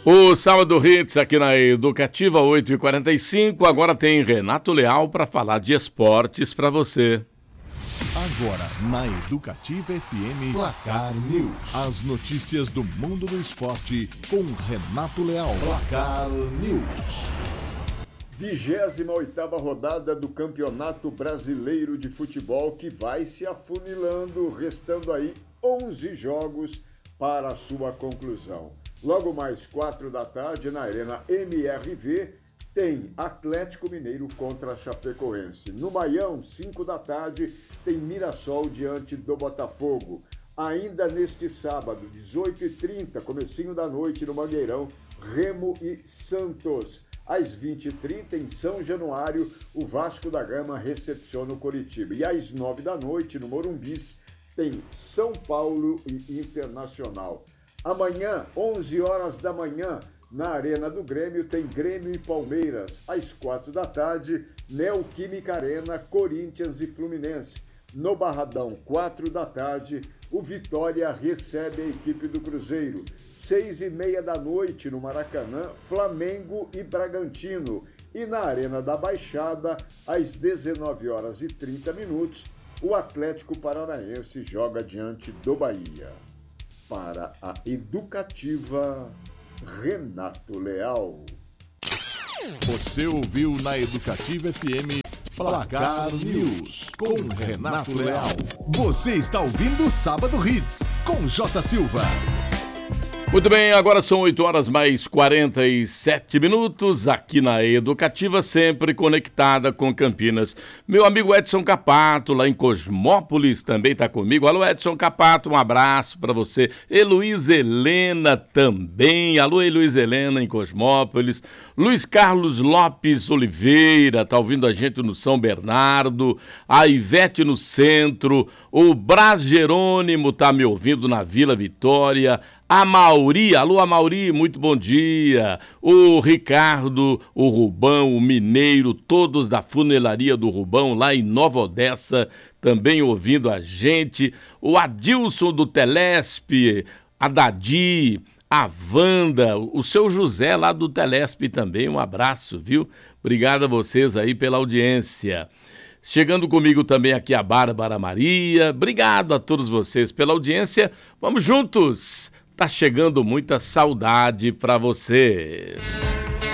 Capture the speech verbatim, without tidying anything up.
O Sábado Hits aqui na Educativa oito e quarenta e cinco, agora tem Renato Leal para falar de esportes para você. Agora na Educativa F M, Placar News. As notícias do mundo do esporte com Renato Leal. Placar News. vigésima oitava rodada do Campeonato Brasileiro de Futebol que vai se afunilando, restando aí onze jogos para a sua conclusão. Logo mais quatro da tarde, na Arena M R V, tem Atlético Mineiro contra a Chapecoense. No Maião, cinco da tarde, tem Mirassol diante do Botafogo. Ainda neste sábado, dezoito e trinta, comecinho da noite, no Mangueirão, Remo e Santos. Às vinte e trinta, em São Januário, o Vasco da Gama recepciona o Coritiba. E às nove da noite, no Morumbis, tem São Paulo e Internacional. Amanhã, onze horas da manhã, na Arena do Grêmio, tem Grêmio e Palmeiras. Às quatro da tarde, Neoquímica Arena, Corinthians e Fluminense. No Barradão, quatro da tarde, o Vitória recebe a equipe do Cruzeiro. Seis e meia da noite, no Maracanã, Flamengo e Bragantino. E na Arena da Baixada, às dezenove horas e trinta minutos, o Atlético Paranaense joga diante do Bahia. Para a Educativa, Renato Leal. Você ouviu na Educativa F M Placar News com Renato Leal. Você está ouvindo Sábado Hits com J. Silva. Muito bem, agora são oito horas mais quarenta e sete minutos aqui na Educativa, sempre conectada com Campinas. Meu amigo Edson Capato, lá em Cosmópolis, também está comigo. Alô, Edson Capato, um abraço para você. Heloísa Helena também. Alô, Heloísa Helena, em Cosmópolis. Luiz Carlos Lopes Oliveira, está ouvindo a gente no São Bernardo. A Ivete no Centro. O Brás Jerônimo está me ouvindo na Vila Vitória. A Mauri, alô a Mauri, muito bom dia. O Ricardo, o Rubão, o Mineiro, todos da Funelaria do Rubão, lá em Nova Odessa, também ouvindo a gente. O Adilson do Telesp, a Dadi, a Wanda, o seu José lá do Telesp também, um abraço, viu? Obrigado a vocês aí pela audiência. Chegando comigo também aqui a Bárbara Maria, obrigado a todos vocês pela audiência. Vamos juntos! Tá chegando muita saudade para você.